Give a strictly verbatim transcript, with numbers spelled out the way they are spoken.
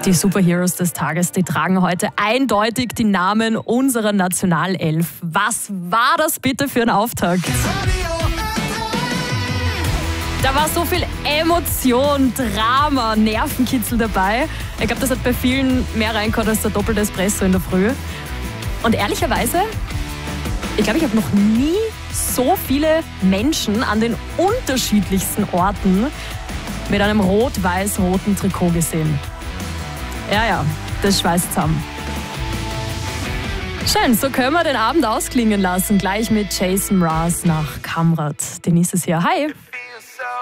Die Superheroes des Tages, die tragen heute eindeutig die Namen unserer Nationalelf. Was war das bitte für ein Auftakt? Da war so viel Emotion, Drama, Nervenkitzel dabei. Ich glaube, das hat bei vielen mehr reingekommen als der doppelte Espresso in der Früh. Und ehrlicherweise, ich glaube, ich habe noch nie so viele Menschen an den unterschiedlichsten Orten mit einem rot-weiß-roten Trikot gesehen. Ja, ja, das schweißt zusammen. Schön, so können wir den Abend ausklingen lassen. Gleich mit Jason Mraz nach Kamrat. Denise ist hier. Hi!